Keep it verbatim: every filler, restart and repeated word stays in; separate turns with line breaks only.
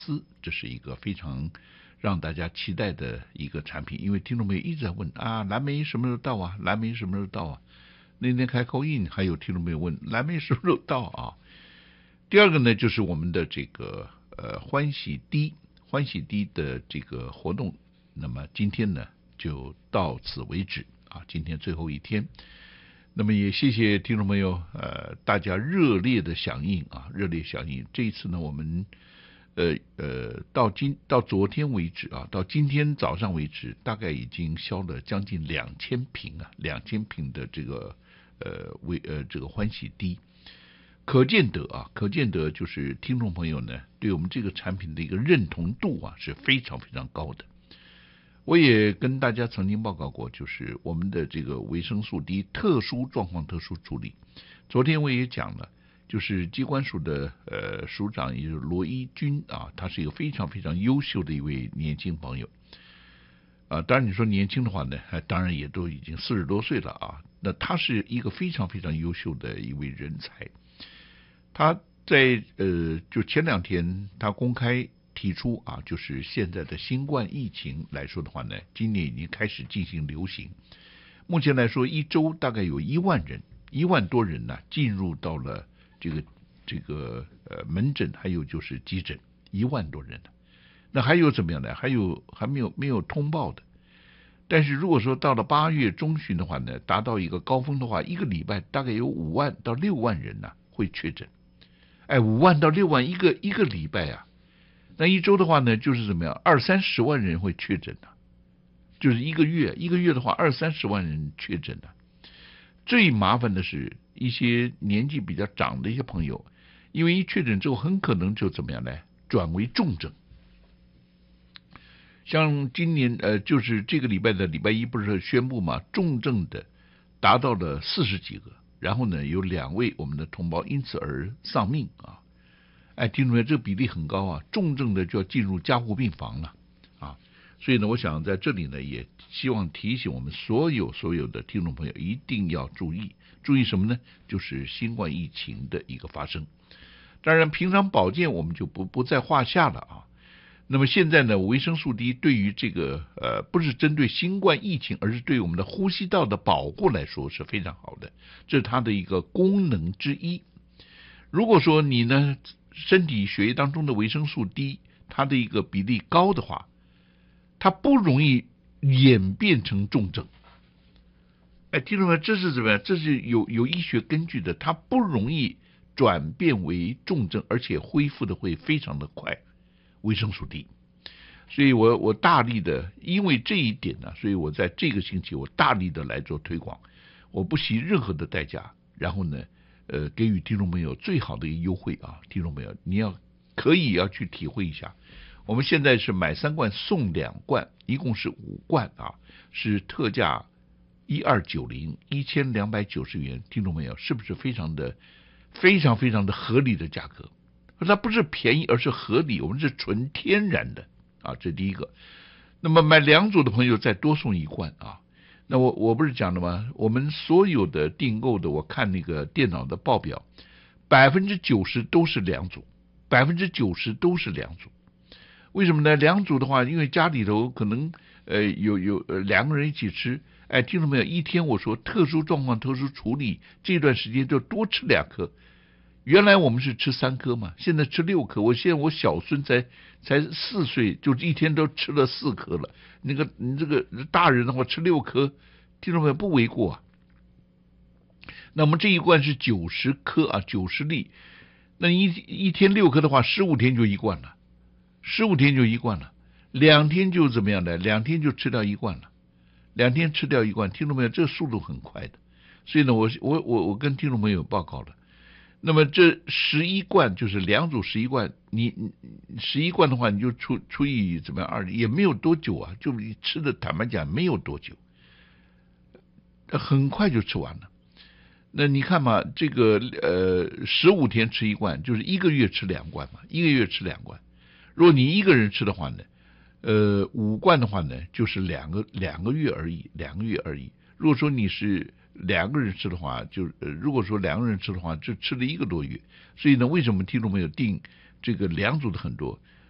斯，这是一个非常让大家期待的一个产品，因为听众朋友一直在问啊，蓝莓什么时候到啊？蓝莓什么时候到啊？那天开口印还有听众朋友问蓝莓什么时候到啊？第二个呢，就是我们的这个呃欢喜滴欢喜滴的这个活动，那么今天呢就到此为止啊，今天最后一天。那么也谢谢听众朋友呃大家热烈的响应啊，热烈响应。这一次呢，我们呃呃，到今到昨天为止啊，到今天早上为止，大概已经销了将近两千瓶啊，两千瓶的这个呃为呃这个欢喜滴，可见得啊，可见得就是听众朋友呢对我们这个产品的一个认同度啊是非常非常高的。我也跟大家曾经报告过，就是我们的这个维生素 D 特殊状况特殊处理，昨天我也讲了。就是机关署的呃署长，也就是罗一军啊，他是一个非常非常优秀的一位年轻朋友啊。当然你说年轻的话呢，当然也都已经四十多岁了啊。那他是一个非常非常优秀的一位人才。他在呃就前两天他公开提出啊，就是现在的新冠疫情来说的话呢，今年已经开始进行流行。目前来说，一周大概有一万人，一万多人呢进入到了。这个这个呃门诊，还有就是急诊，一万多人呢。那还有怎么样呢？还有还没有没有通报的。但是如果说到了八月中旬的话呢，达到一个高峰的话，一个礼拜大概有五万到六万人呢会确诊。哎，五万到六万一个一个礼拜啊，那一周的话呢，就是怎么样，二三十万人会确诊的，就是一个月一个月的话，二三十万人确诊的。最麻烦的是一些年纪比较长的一些朋友，因为一确诊之后很可能就怎么样呢，转为重症。像今年呃，就是这个礼拜的礼拜一不是宣布嘛，重症的达到了四十几个，然后呢有两位我们的同胞因此而丧命啊。哎，听出来这个比例很高啊，重症的就要进入加护病房了啊。所以呢，我想在这里呢，也希望提醒我们所有所有的听众朋友一定要注意，注意什么呢？就是新冠疫情的一个发生。当然，平常保健我们就不不在话下了啊。那么现在呢，维生素 D 对于这个呃，不是针对新冠疫情，而是对我们的呼吸道的保护来说是非常好的，这是它的一个功能之一。如果说你呢，身体血液当中的维生素 D 它的一个比例高的话，它不容易演变成重症。哎，听众们，这是怎么样？这是有有医学根据的，它不容易转变为重症，而且恢复的会非常的快。维生素 D， 所以我我大力的，因为这一点呢，所以我在这个星期我大力的来做推广，我不惜任何的代价，然后呢，呃，给予听众朋友最好的一个优惠啊，听众朋友，你要可以要去体会一下。我们现在是买三罐送两罐，一共是五罐啊，是特价一二九零，一千两百九十元，听众朋友是不是非常的非常非常的合理的价格？它不是便宜，而是合理，我们是纯天然的啊，这第一个。那么买两组的朋友再多送一罐啊。那我我不是讲了吗？我们所有的订购的，我看那个电脑的报表，百分之九十都是两组，百分之九十都是两组。为什么呢？两组的话，因为家里头可能呃有有呃两个人一起吃，哎，听到没有？一天我说特殊状况特殊处理这段时间就多吃两颗。原来我们是吃三颗嘛，现在吃六颗。我现在我小孙才才四岁，就一天都吃了四颗了。那个你这个大人的话吃六颗，听众朋友不为过啊。那我们这一罐是九十颗啊，九十粒。那一一天六颗的话，十五天就一罐了，十五天就一罐了，两天就怎么样呢？两天就吃掉一罐了，两天吃掉一罐，听众朋友，这速度很快的。所以呢，我我我我跟听众朋友报告了。那么这十一罐就是两组十一罐，你十一罐的话，你就除除以怎么样二，也没有多久啊，就你吃的坦白讲没有多久，很快就吃完了。那你看嘛，这个呃十五天吃一罐，就是一个月吃两罐嘛，一个月吃两罐。如果你一个人吃的话呢，呃五罐的话呢，就是两个两个月而已，两个月而已。如果说你是两个人吃的话，就、呃、如果说两个人吃的话，就吃了一个多月。所以呢，为什么听众朋友订这个两组的很多？